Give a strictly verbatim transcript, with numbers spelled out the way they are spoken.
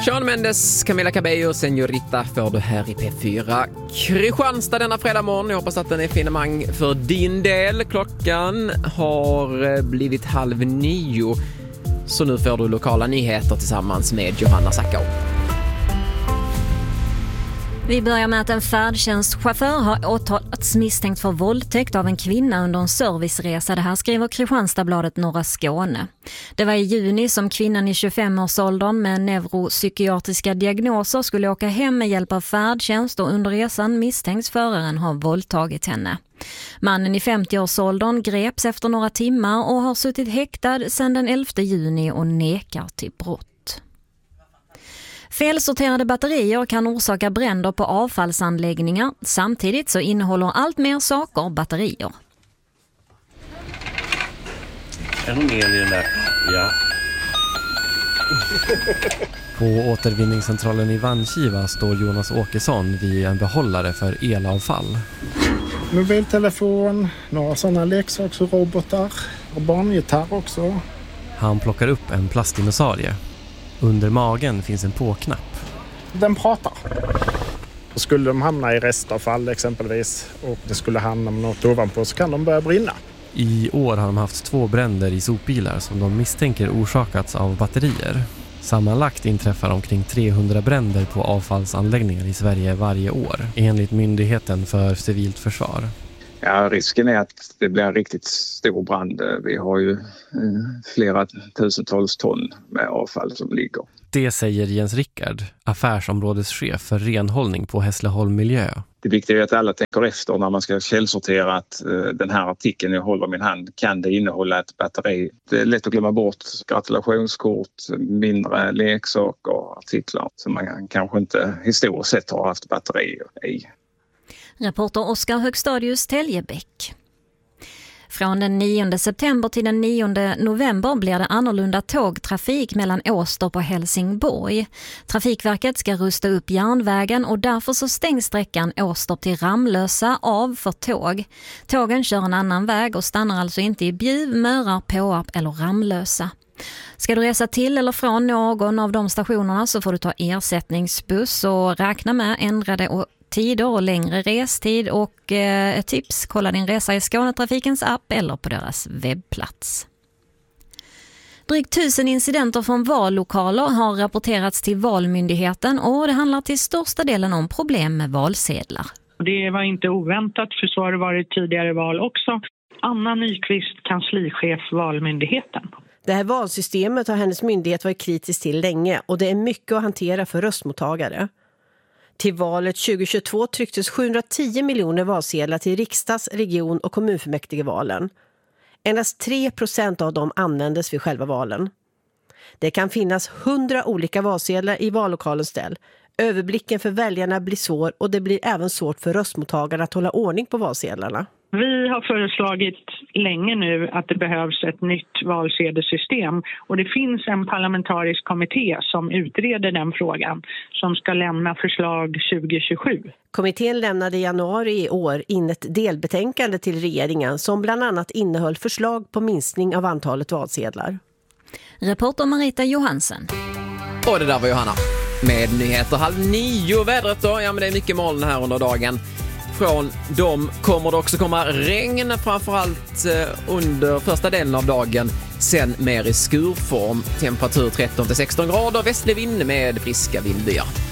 Shawn Mendes, Camila Cabello och Señorita får du här i P fyra. Kristianstad denna fredag morgon. Jag hoppas att den är finemang för din del. Klockan har blivit halv nio. Så nu får du lokala nyheter tillsammans med Johanna Sackau. Vi börjar med att en färdtjänstchaufför har åtalats misstänkt för våldtäkt av en kvinna under en serviceresa. Det här skriver Kristianstadsbladet Norra Skåne. Det var i juni som kvinnan i tjugofem-årsåldern med neuropsykiatriska diagnoser skulle åka hem med hjälp av färdtjänst och under resan misstänks föraren ha våldtagit henne. Mannen i femtio-årsåldern greps efter några timmar och har suttit häktad sedan den elfte juni och nekar till brott. Felsorterade batterier kan orsaka bränder på avfallsanläggningar. Samtidigt så innehåller allt mer saker batterier. Är det mer i den där? Ja. På återvinningscentralen i Vankiva står Jonas Åkesson vid en behållare för elavfall. Mobiltelefon, några sådana leksaksrobotar och barngitarr också. Han plockar upp en plastdinosaurie. Under magen finns en på-knapp. Den pratar. Skulle de hamna i restavfall exempelvis och det skulle hamna något ovanpå så kan de börja brinna. I år har de haft två bränder i sopbilar som de misstänker orsakats av batterier. Sammanlagt inträffar omkring trehundra bränder på avfallsanläggningar i Sverige varje år, enligt Myndigheten för civilt försvar. Ja, risken är att det blir en riktigt stor brand. Vi har ju flera tusentals ton med avfall som ligger. Det säger Jens Rickard, affärsområdeschef för renhållning på Hässleholm Miljö. Det viktiga är att alla tänker efter när man ska källsortera att den här artikeln jag håller i min hand, kan det innehålla ett batteri? Det är lätt att glömma bort gratulationskort, mindre leksaker och artiklar som man kanske inte historiskt sett har haft batterier i. Reporter Oskar Högstadius, Täljebäck. Från den nionde september till den nionde november blir det annorlunda tågtrafik mellan Åstorp och Helsingborg. Trafikverket ska rusta upp järnvägen och därför så stängs sträckan Åstorp till Ramlösa av för tåg. Tågen kör en annan väg och stannar alltså inte i Bjuv, Möra, Påarp eller Ramlösa. Ska du resa till eller från någon av de stationerna så får du ta ersättningsbuss och räkna med ändrade och tider och längre restid och eh, ett tips, kolla din resa i Skånetrafikens app eller på deras webbplats. Drygt tusen incidenter från vallokaler har rapporterats till Valmyndigheten och det handlar till största delen om problem med valsedlar. Det var inte oväntat för så har det varit tidigare val också. Anna Nyqvist, kanslichef Valmyndigheten. Det här valsystemet har hennes myndighet varit kritisk till länge och det är mycket att hantera för röstmottagare. Till valet tjugohundratjugotvå trycktes sjuhundratio miljoner valsedlar till riksdags-, region- och kommunfullmäktigevalen. Endast tre procent av dem användes vid själva valen. Det kan finnas hundra olika valsedlar i vallokalens ställ. Överblicken för väljarna blir svår och det blir även svårt för röstmottagarna att hålla ordning på valsedlarna. Vi har föreslagit länge nu att det behövs ett nytt valsedelssystem och det finns en parlamentarisk kommitté som utreder den frågan som ska lämna förslag tjugohundratjugosju. Kommittén lämnade i januari i år in ett delbetänkande till regeringen som bland annat innehöll förslag på minskning av antalet valsedlar. Reporter Marita Johansen. Och det där var Johanna. Med nyheter halv nio vädret då. Ja men det är mycket moln här under dagen. Från dem kommer det också komma regn framförallt under första delen av dagen. Sen mer i skurform. Temperatur tretton till sexton grader. Västlig vind med friska vindbyar.